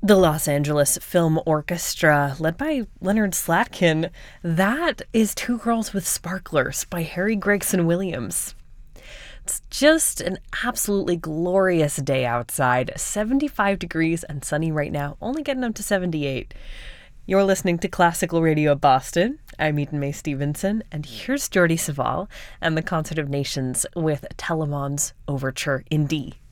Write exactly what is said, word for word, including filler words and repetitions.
The Los Angeles Film Orchestra, led by Leonard Slatkin. That is Two Girls with Sparklers by Harry Gregson Williams. It's just an absolutely glorious day outside. seventy-five degrees and sunny right now, only getting up to seventy-eight. You're listening to Classical Radio Boston. I'm Eden Mae Stevenson, and here's Jordi Savall and the Concert of Nations with Telemann's Overture in D.